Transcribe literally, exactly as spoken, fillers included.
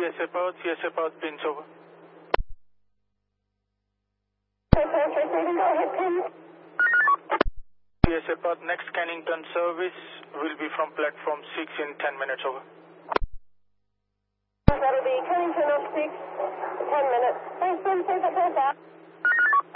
C S A Perth, C S A Perth, pins over. Perth receiving, go ahead, pins. C S A Perth, next Cannington service will be from platform six in ten minutes, over. That'll be Cannington on six, ten minutes. Thanks, Ben, see if it goes out.